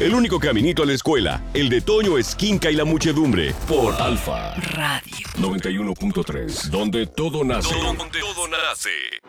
El único caminito a la escuela, el de Toño Esquinca y la muchedumbre. Por Alfa Radio 91.3, donde todo nace. Donde todo nace.